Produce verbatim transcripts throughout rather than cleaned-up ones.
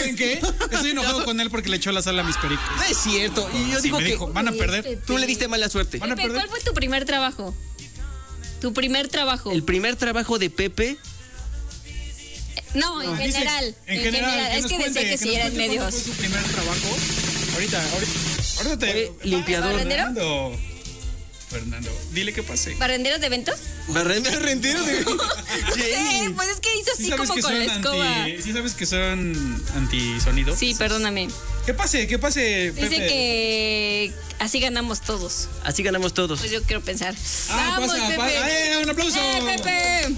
¿saben qué? Estoy enojado con él porque le echó la sal a mis pericos. No es cierto. Y yo Sí, digo me que dijo, van a perder. tú le diste mala suerte. Van a Pepe, perder. ¿cuál fue tu primer trabajo? Tu primer trabajo. El primer trabajo de Pepe. No, en Ah, dice, general. En general. Es nos que cuente, decía que sí nos eran cuente cuándo medios. fue su primer trabajo. Ahorita, ahorita. Ahorita te. Fue limpiador. ¿Barrendero? Fernando. Fernando, dile qué pase. ¿Barrenderos de eventos? Barrendero de... No sé, pues es que hizo así ¿Sí sabes como que con son la escoba. anti, ¿sí sabes que son antisonido? Sí, perdóname. ¿Qué pase? ¿Qué pase, Pepe? Dice que así ganamos todos. Así ganamos todos. Pues yo quiero pensar. Ah, ¡Vamos, pasa, Pepe! pasa. ¡Eh, un aplauso! ¡Eh, Pepe!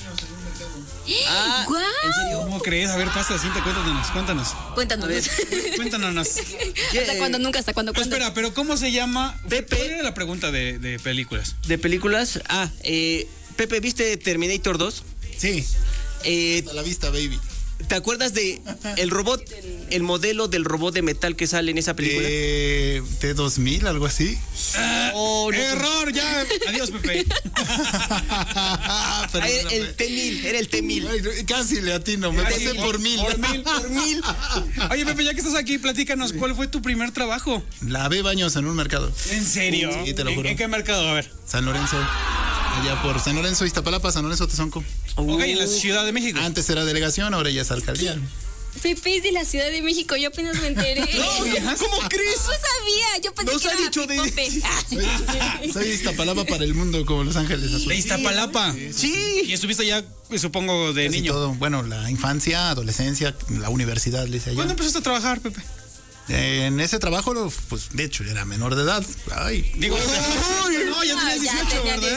Ah, ¡Guau! ¿en serio? ¿Cómo crees? A ver, pasa, siente, cuéntanos, cuéntanos. Cuéntanos. A ver. Cuéntanos. ¿Hasta cuándo? Nunca, ¿hasta cuándo? Pues ¿Cuándo? espera, pero ¿cómo se llama? Pepe. ¿Cuál era la pregunta de, de películas? De películas. Ah, eh, Pepe, ¿viste Terminator dos? Sí, Eh, a la vista, baby. ¿Te acuerdas de el robot, el modelo del robot de metal que sale en esa película? Eh, T dos mil, algo así. Oh, no. ¡Error! Ya. Adiós, Pepe. Ah, era el T mil, era el T mil. Ay, no, casi le atino, me Casi, pasé por mil. Por mil, por mil. Oye, Pepe, ya que estás aquí, platícanos, ¿cuál fue tu primer trabajo? Lavé baños en un mercado. ¿En serio? Sí, te lo ¿En- juro. ¿En qué mercado? A ver. San Lorenzo. Allá por San Lorenzo, Iztapalapa, San Lorenzo, Tezonco. Ok, en la Ciudad de México. Antes era delegación, ahora ya es alcaldía. Pepe es de la Ciudad de México, yo apenas me enteré. ¿Cómo crees? No sabía, yo pensé Nos que ha era dicho de- Pipope. Soy de Iztapalapa para el mundo, como Los Ángeles De Azules. Iztapalapa. Sí. Y estuviste ya, supongo, de Casi niño. todo. Bueno, la infancia, adolescencia, la universidad, le hice allá. ¿Cuándo empezaste a trabajar, Pepe? En ese trabajo, lo- pues de hecho, era menor de edad. Ay. Digo, no, ya No, tenías ya dieciocho, tenía ¿verdad?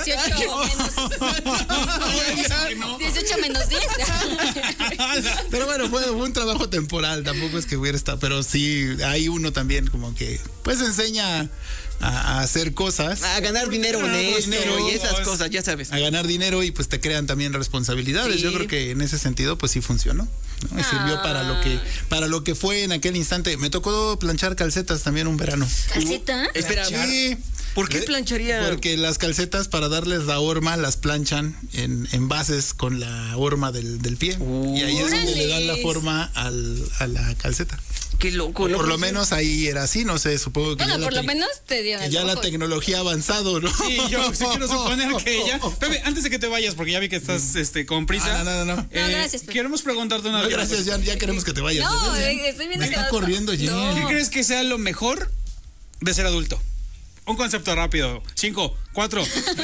dieciocho menos dieciocho menos diez. Pero bueno, fue, fue un trabajo temporal, tampoco es que hubiera estado, pero sí, hay uno también como que, pues enseña a, a hacer cosas, A ganar dinero no, honesto dinero, y esas es- cosas, ya sabes. a ganar dinero y pues te crean también responsabilidades. Sí. Yo creo que en ese sentido, pues sí funcionó, ¿no? Y sirvió para lo que, para lo que fue en aquel instante. Me tocó planchar calcetas también un verano. ¿Calceta? Espera, Sí. ¿por qué ¿Eh? plancharía? Porque las calcetas, para darles la horma, las planchan en, en bases con la horma del, del pie. Y ahí es donde le dan la ¡Órales! forma al, a la calceta. Qué loco, ¿no? Por lo menos ahí era así, no sé, supongo que Bueno, ya, por la, lo tec- menos te dieron que el ya la ojo. tecnología ha avanzado, ¿no? Sí, yo sí quiero suponer que ya. Pepe, antes de que te vayas, porque ya vi que estás este, con prisa. Ah, no, no, no, no. eh, No, gracias, Pepe. Queremos preguntarte una No, gracias, ya, ya queremos que te vayas. No, ¿verdad? eh, estoy viendo Me que está no- corriendo Jen. No. ¿Qué crees que sea lo mejor de ser adulto? Un concepto rápido. Cinco, cuatro.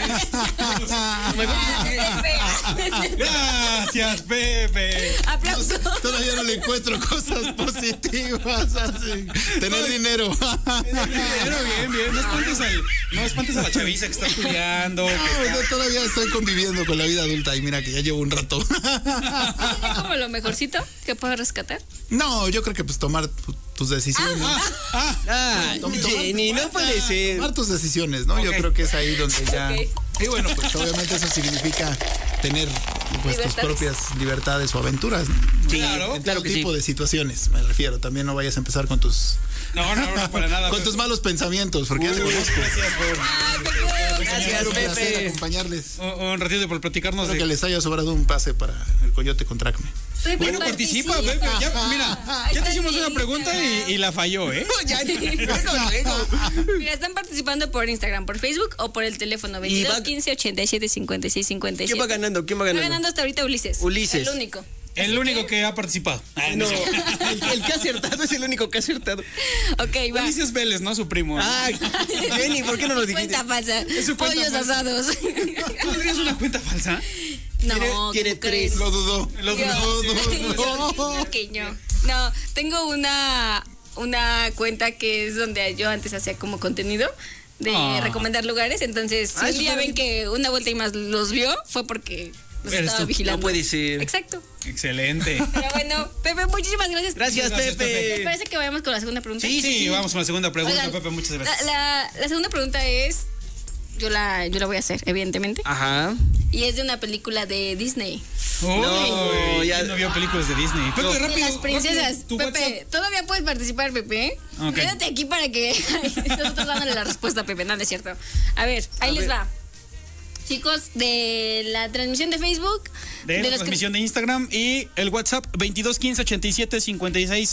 Gracias, Pepe. Aplausos. Todavía no le encuentro cosas positivas así. Tener dinero. Pero bien, bien. No espantes, al, no espantes a la chaviza que está estudiando. que No, está- yo todavía estoy conviviendo con la vida adulta y mira que ya llevo un rato. ¿Es como lo mejorcito que puedo rescatar? No, yo creo que pues tomar tu- tus decisiones. Ah, Tom- tomar- Jenny, no puede ser. Tomar tus decisiones, ¿no? Yo Ok. creo que es ahí donde ya... Ok. Y bueno, pues obviamente eso significa tener pues tus Libertades. propias libertades o aventuras, ¿no? Sí, Claro, En claro todo que sí. tipo de situaciones, me refiero. También no vayas a empezar con tus No, no, no, para nada. con Pepe. tus malos pensamientos, porque ya te conozco. Gracias por Gracias, Es un placer Pepe. acompañarles. un, un ratito por platicarnos Espero que de. les haya sobrado un pase para el Coyote con Tracme. Pepe, Bueno, participa, Pepe. Ya, mira, ya te hicimos una pregunta y, y la falló, ¿eh? Ya, bueno, bueno. Mira, están participando por Instagram, por Facebook o por el teléfono Y veintidós va- quince ochenta y siete cincuenta y seis cincuenta y ¿Quién siete. va ganando? ¿Quién va Va ganando? ganando hasta ahorita Ulises. Ulises. El único. El único que ha participado. Ah, No, no. el, el que ha acertado es el único que ha acertado. Ok, va. Ulises Vélez, ¿no? Su primo. Ah, Jenny, ¿por qué no nos dijiste? Cuenta falsa. su cuenta Pollos falsa. asados. ¿Tú tendrías una cuenta falsa? No, Tiene- ¿cómo tiene crees? tres. Lo dudó. Lo Yo- dudó. yo- yo que no. No, tengo una, una cuenta que es donde yo antes hacía como contenido de Ah. recomendar lugares. Entonces, si Ah, un eso día está ven que una vuelta y más los vio, fue porque los Eres estaba tú. vigilando. No puede ser. Exacto. Excelente. Pero bueno, Pepe, muchísimas gracias. Gracias, Gracias, ¿Les Pepe. parece que vayamos con la segunda pregunta? Sí, Sí, vamos con la segunda pregunta, Oigan, Pepe. Muchas La, gracias. la, la segunda pregunta es, yo la, yo la voy a hacer, evidentemente. Ajá. Y es de una película de Disney. Uy, No, ya- ¿quién no vio películas de Disney? Pepe, No. De rápido. las princesas. rápido, tu Pepe, WhatsApp. todavía puedes participar, Pepe. ¿eh? Ok. Quédate aquí para que nosotros dándole la respuesta, Pepe. No, no es cierto. A ver, ahí A les ver. va. Chicos, de la transmisión de Facebook. De, la los que- transmisión de Instagram y el WhatsApp veintidós quince ochenta y siete cincuenta y seis